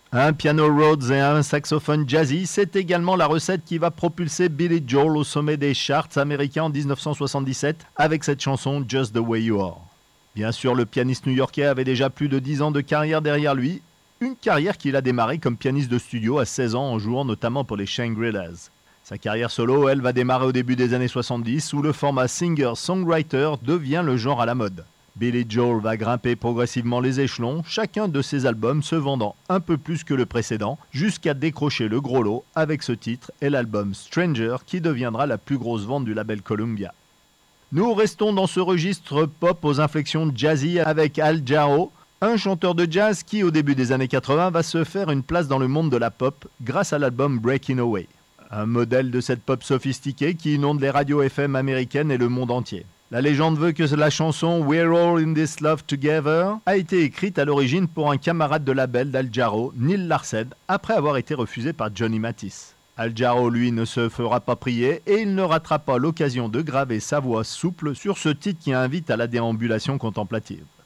Un piano Rhodes et un saxophone jazzy, c'est également la recette qui va propulser Billy Joel au sommet des charts américains en 1977 avec cette chanson Just the Way You Are. Bien sûr, le pianiste new-yorkais avait déjà plus de 10 ans de carrière derrière lui, une carrière qu'il a démarrée comme pianiste de studio à 16 ans en jouant notamment pour les Shangri-Las. Sa carrière solo, elle, va démarrer au début des années 70 où le format singer-songwriter devient le genre à la mode. Billy Joel va grimper progressivement les échelons, chacun de ses albums se vendant un peu plus que le précédent, jusqu'à décrocher le gros lot avec ce titre et l'album Stranger qui deviendra la plus grosse vente du label Columbia. Nous restons dans ce registre pop aux inflexions jazzy avec Al Jarreau, un chanteur de jazz qui au début des années 80 va se faire une place dans le monde de la pop grâce à l'album Breaking Away. Un modèle de cette pop sophistiquée qui inonde les radios FM américaines et le monde entier. La légende veut que la chanson We're All in This Love Together a été écrite à l'origine pour un camarade de label d'Al Jarreau, Neil Larsen, après avoir été refusé par Johnny Mathis. Al Jarreau, lui, ne se fera pas prier et il ne ratera pas l'occasion de graver sa voix souple sur ce titre qui invite à la déambulation contemplative.